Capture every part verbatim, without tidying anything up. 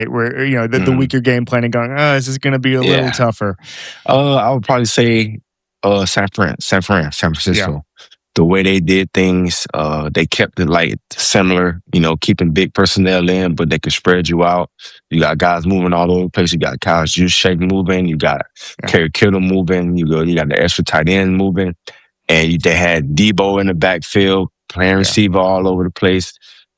where, you know, the, the Mm. weaker game plan and going, oh, this is going to be a Yeah. little tougher? Uh, I would probably say uh, San Fran, San Fran, San Francisco. The way they did things, uh, they kept it like similar, you know, keeping big personnel in, but they could spread you out. You got guys moving all over the place. You got Kyle Juszczyk moving. You got Yeah. Kerry Kittle moving. You go. You got the extra tight end moving, and you, they had Debo in the backfield playing receiver all over the place,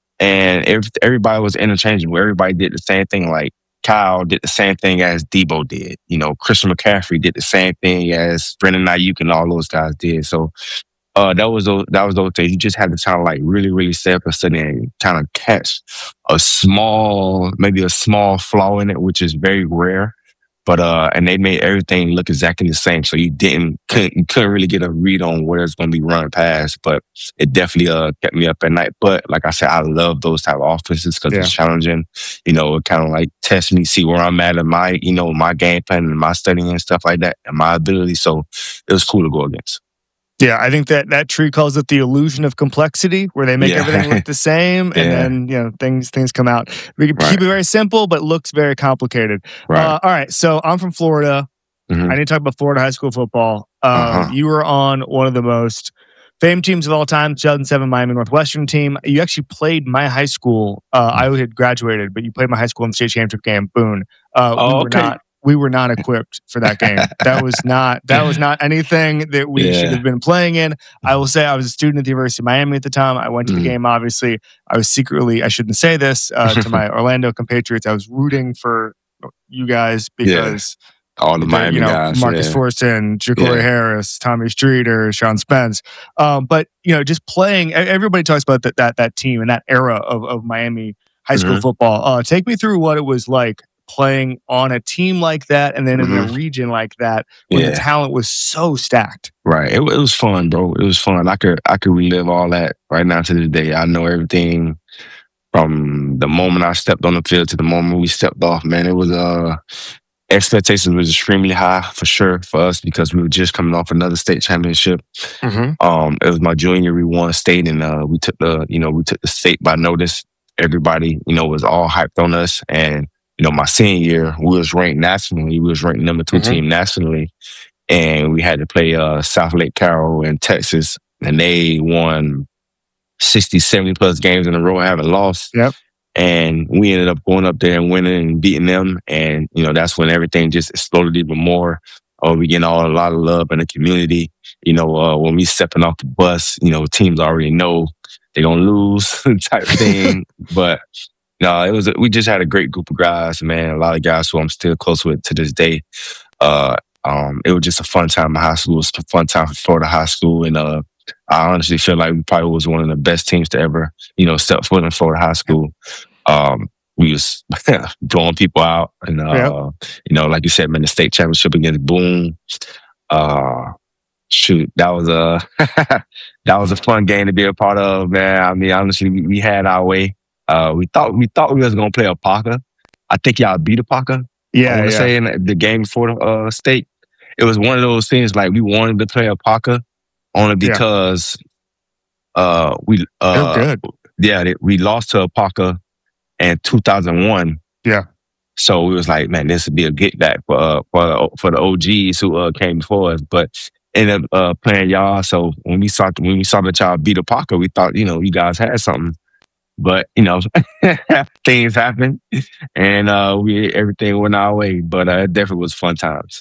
and every, everybody was interchangeable. Everybody did the same thing. Like Kyle did the same thing as Debo did. You know, Christian McCaffrey did the same thing as Brandon Ayuk and all those guys did. So. Uh, that was those. That was those things. You just had to kind of like really, really stay up and study and kind of catch a small, maybe a small flaw in it, which is very rare. But uh, and they made everything look exactly the same, so you didn't couldn't you couldn't really get a read on where it's going to be run past. But it definitely uh kept me up at night. But like I said, I love those type of offenses because Yeah. it's challenging. You know, it kind of like tests me, see where I'm at in my you know my game plan and my studying and stuff like that, and my ability. So it was cool to go against. Yeah, I think that that tree calls it the illusion of complexity, where they make Yeah. everything look the same, and Yeah. then you know things things come out. We can Right. keep it very simple, but looks very complicated. Right. Uh, all right, so I'm from Florida. Mhm. I need to talk about Florida high school football. Um, Uh-huh. You were on one of the most famed teams of all time, two thousand seven Miami Northwestern team. You actually played my high school. Uh, I had graduated, but you played my high school in the state championship game. Boone. Uh, Oh, we were okay. not. We were not equipped for that game. That was not. That was not anything that we Yeah. should have been playing in. I will say I was a student at the University of Miami at the time. I went to the Mhm. game. Obviously, I was secretly. I shouldn't say this uh, to my Orlando compatriots. I was rooting for you guys because. All the They're, Miami you know, guys. Marcus yeah. Forston, Ja'Cory Yeah. Harris, Tommy Streeter, Sean Spence. Um, but you know, just playing. e- Everybody talks about that that that team and that era of, of Miami high school Mhm. football. Uh, take me through what it was like playing on a team like that, and then in a Mhm. region like that, where the Yeah. talent was so stacked. Right. It, it was fun, bro. It was fun. I could I could relive all that right now to this day. I know everything from the moment I stepped on the field to the moment we stepped off. Man, it was uh expectations was extremely high for sure for us because we were just coming off another state championship. Um, it was my junior year. We won state, and uh, we took the you know we took the state by notice. Everybody you know was all hyped on us, and you know my senior year we was ranked nationally. We was ranked number two Mhm. team nationally, and we had to play uh, South Lake Carroll in Texas, and they won sixty, seventy plus games in a row, haven't lost. Yep. And we ended up going up there and winning and beating them. And, you know, that's when everything just exploded even more. Oh, we getting all a lot of love in the community. You know, uh, when we stepping off the bus, you know, teams already know they're going to lose type thing. But no, it was, we just had a great group of guys, man. A lot of guys who I'm still close with to this day. Uh, um, it was just a fun time in high school. It was a fun time for Florida high school. And, uh, I honestly feel like we probably was one of the best teams to ever, you know, step foot in Florida high school. Um, we was blowing people out, and uh, Yep. you know, like you said, man, the state championship against Boone. Uh, shoot, that was a that was a fun game to be a part of, man. I mean, honestly, we, we had our way. Uh, we thought we thought we was gonna play a Parker. I think y'all beat a Parker. I Yeah, want to yeah. say in the game before the uh, state, it was one of those things like we wanted to play a Parker only Yeah. because uh, we uh, They're good. yeah they, we lost to a Parker in two thousand one. Yeah. So we was like, man, this would be a get back for uh, for for the O Gs who uh, came before us, but ended up uh, playing y'all. So when we saw when we saw that y'all beat a Parker, we thought you know you guys had something. But you know, things happen, and uh, we everything went our way. But uh, it definitely was fun times.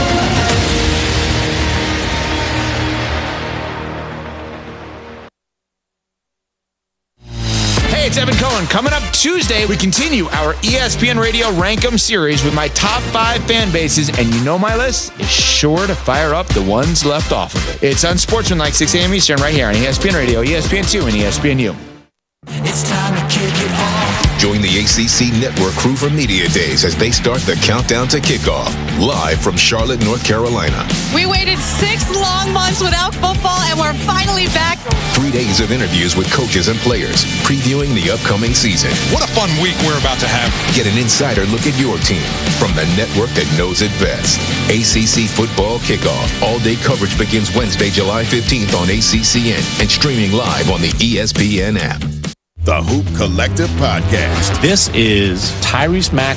Hey, it's Evan Cohen. Coming up Tuesday, we continue our E S P N Radio Rankum series with my top five fan bases, and you know my list is sure to fire up the ones left off of it. It's Unsportsmanlike, six a.m. Eastern, right here on E S P N Radio, E S P N two, and E S P N U. It's time to kick it off. Join the A C C Network crew for Media Days as they start the countdown to kickoff, live from Charlotte, North Carolina. We waited six long months without football, and we're finally back. Three days of interviews with coaches and players, previewing the upcoming season. What a fun week we're about to have. Get an insider look at your team from the network that knows it best. A C C Football Kickoff. All-day coverage begins Wednesday, July fifteenth on A C C N and streaming live on the E S P N app. the Hoop Collective Podcast. This is Tyrese Maxey